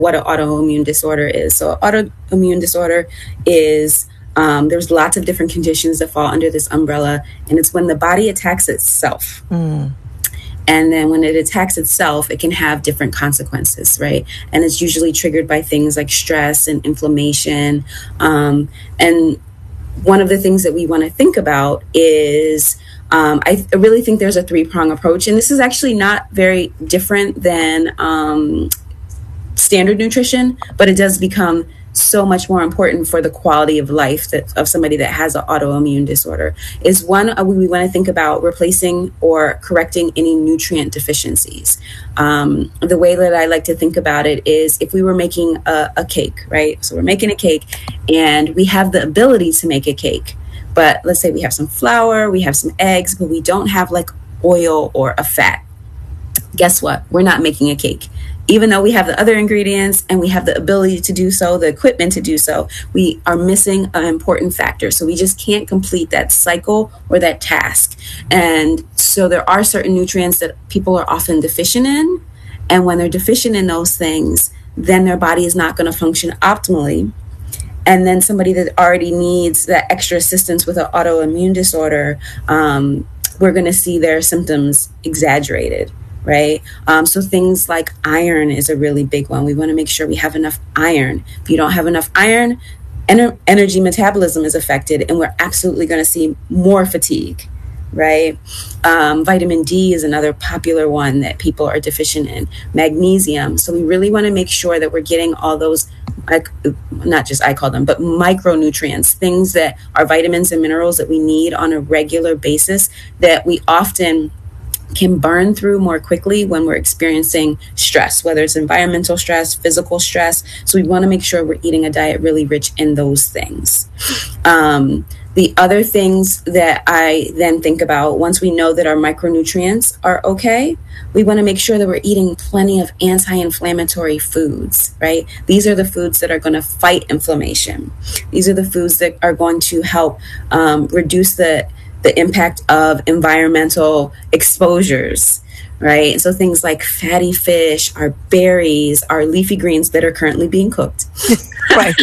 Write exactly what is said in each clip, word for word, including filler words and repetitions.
what an autoimmune disorder is. So autoimmune disorder is, um, there's lots of different conditions that fall under this umbrella, and it's when the body attacks itself. Mm. And then when it attacks itself, it can have different consequences, right? And it's usually triggered by things like stress and inflammation. Um, and one of the things that we want to think about is, um, I, th- I really think there's a three-prong approach. And this is actually not very different than um, standard nutrition, but it does become so much more important for the quality of life that, of somebody that has an autoimmune disorder. Is one, uh, we want to think about replacing or correcting any nutrient deficiencies. Um, the way that I like to think about it is if we were making a, a cake, right? So we're making a cake and we have the ability to make a cake, but let's say we have some flour, we have some eggs, but we don't have like oil or a fat. Guess what? We're not making a cake. Even though we have the other ingredients and we have the ability to do so, the equipment to do so, we are missing an important factor. So we just can't complete that cycle or that task. And so there are certain nutrients that people are often deficient in. And when they're deficient in those things, then their body is not going to function optimally. And then somebody that already needs that extra assistance with an autoimmune disorder, um, we're going to see their symptoms exaggerated. Right. Um, so things like iron is a really big one. We want to make sure we have enough iron. If you don't have enough iron, ener- energy metabolism is affected, and we're absolutely going to see more fatigue. Right. Um, vitamin D is another popular one that people are deficient in. Magnesium. So we really want to make sure that we're getting all those, like, not just I call them, but micronutrients, things that are vitamins and minerals that we need on a regular basis that we often can burn through more quickly when we're experiencing stress, whether it's environmental stress, physical stress. So we want to make sure we're eating a diet really rich in those things. Um, the other things that I then think about, once we know that our micronutrients are okay, we want to make sure that we're eating plenty of anti-inflammatory foods, right? These are the foods that are going to fight inflammation. These are the foods that are going to help um, reduce the the impact of environmental exposures, right? So things like fatty fish, our berries, our leafy greens that are currently being cooked. Right.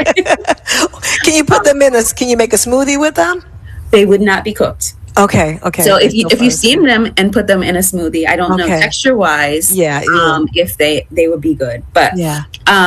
Can you put them in a, can you make a smoothie with them? They would not be cooked. Okay. Okay. So if you, if you steam them and put them in a smoothie, I don't okay. know texture wise, yeah, yeah. Um, if they, they would be good, but, yeah.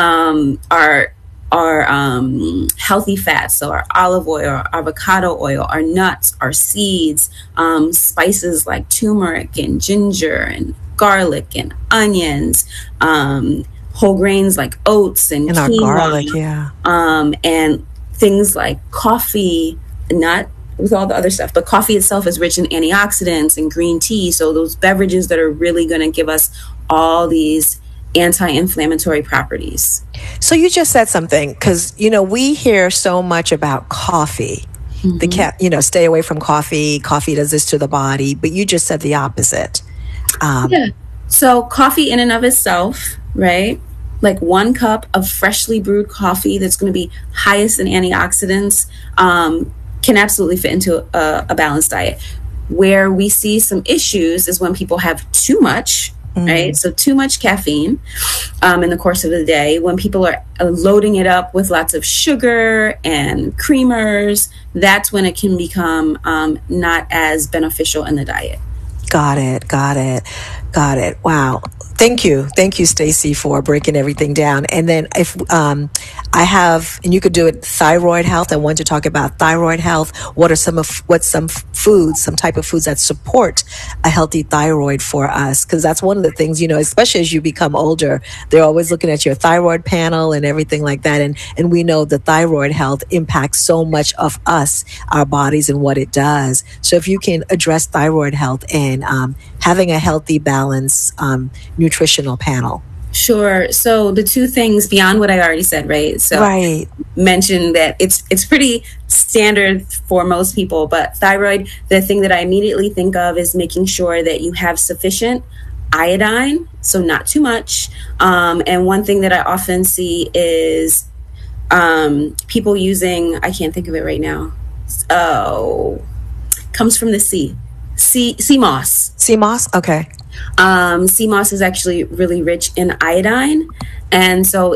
um, our, our um, healthy fats, so our olive oil, our avocado oil, our nuts, our seeds, um, spices like turmeric and ginger and garlic and onions, um, whole grains like oats and, and quinoa, our garlic, yeah, um, and things like coffee, not with all the other stuff, but coffee itself is rich in antioxidants and green tea. So those beverages that are really going to give us all these anti-inflammatory properties. So you just said something, because, you know, we hear so much about coffee. Mm-hmm. The cat, you know, stay away from coffee. Coffee does this to the body, but you just said the opposite. Um, yeah. So coffee in and of itself, right? Like one cup of freshly brewed coffee that's going to be highest in antioxidants um, can absolutely fit into a, a balanced diet. Where we see some issues is when people have too much. Right. So too much caffeine um, in the course of the day, when people are loading it up with lots of sugar and creamers, that's when it can become um, not as beneficial in the diet. Got it. Got it. Got it. Wow. Thank you. Thank you, Stacey, for breaking everything down. And then if um, I have, and you could do it, thyroid health. I want to talk about thyroid health. What are some of, what's some foods, some type of foods that support a healthy thyroid for us? Because that's one of the things, you know, especially as you become older, they're always looking at your thyroid panel and everything like that. And, and we know the thyroid health impacts so much of us, our bodies, and what it does. So if you can address thyroid health and um, having a healthy, balanced um, nutritional panel. Sure. So the two things beyond what I already said, right? So right. mentioned that it's it's pretty standard for most people, but thyroid, the thing that I immediately think of is making sure that you have sufficient iodine, so not too much. Um, and one thing that I often see is um, people using, I can't think of it right now. Oh, comes from the sea. Sea, sea moss. Sea moss? Okay. Um, sea moss is actually really rich in iodine. And so